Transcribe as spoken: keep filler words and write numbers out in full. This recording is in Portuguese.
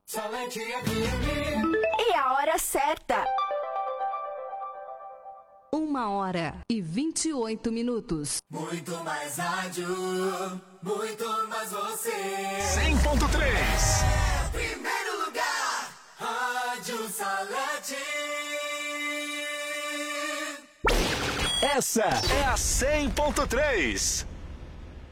Salete F M. E a hora certa. Uma hora e vinte e oito minutos. Muito mais rádio, muito mais você. cem ponto três. É, primeiro lugar, Rádio Salete. Essa é a cem ponto três.